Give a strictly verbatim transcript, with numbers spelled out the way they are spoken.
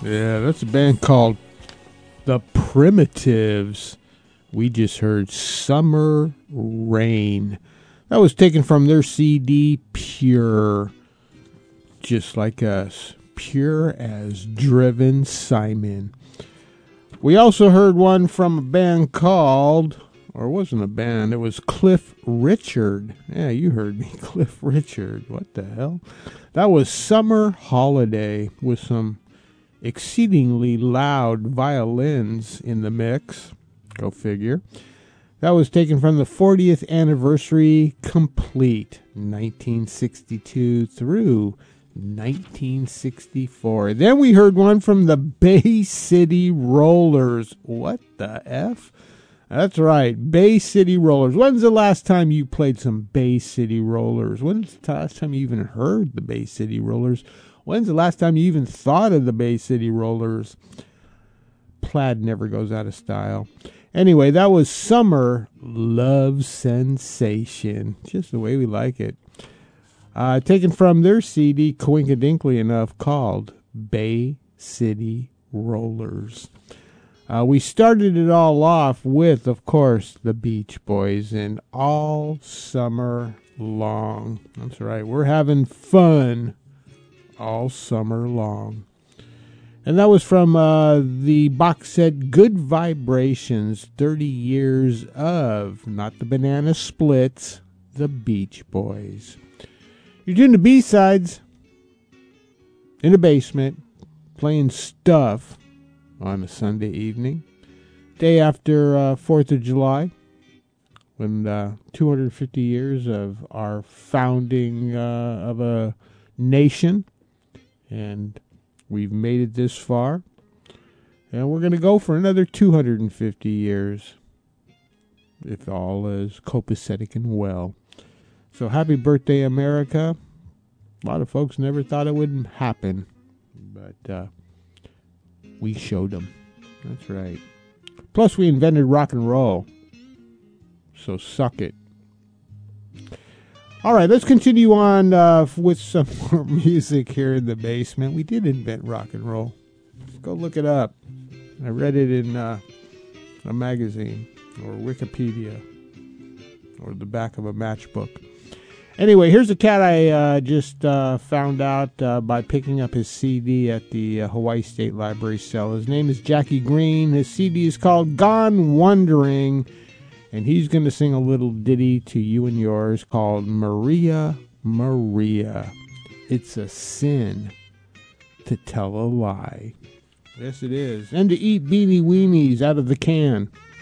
Yeah, that's a band called The Primitives. We just heard Summer Rain. That was taken from their C D, Pure. Just like us. Pure as Driven Simon. We also heard one from a band called, or it wasn't a band, it was Cliff Richard. Yeah, you heard me, Cliff Richard. What the hell? That was Summer Holiday with some exceedingly loud violins in the mix. Go figure. That was taken from the fortieth Anniversary Complete, nineteen sixty-two through nineteen sixty-four. Then we heard one from the Bay City Rollers. What the F? That's right, Bay City Rollers. When's the last time you played some Bay City Rollers? When's the last time you even heard the Bay City Rollers? When's the last time you even thought of the Bay City Rollers? Plaid never goes out of style. Anyway, that was Summer Love Sensation. Just the way we like it. Uh, taken from their C D, coincidentally enough, called Bay City Rollers. Uh, we started it all off with, of course, the Beach Boys, and All Summer Long. That's right, we're having fun all summer long. And that was from uh, the box set Good Vibrations, thirty years of, not the Banana Splits, the Beach Boys. You're doing the B-sides in the basement, playing stuff on a Sunday evening, day after uh, fourth of July, when uh, two hundred fifty years of our founding uh, of a nation, and we've made it this far, and we're going to go for another two hundred fifty years, if all is copacetic and well. So happy birthday, America. A lot of folks never thought it would happen, but uh, we showed them. That's right. Plus, we invented rock and roll. So suck it. All right, let's continue on uh, with some more music here in the basement. We did invent rock and roll. Let's go look it up. I read it in uh, a magazine or Wikipedia or the back of a matchbook. Anyway, here's a cat I uh, just uh, found out uh, by picking up his C D at the uh, Hawaii State Library cell. His name is Jackie Green. His C D is called Gone Wandering, and he's going to sing a little ditty to you and yours called Maria, Maria. It's a sin to tell a lie. Yes, it is. And to eat beanie weenies out of the can.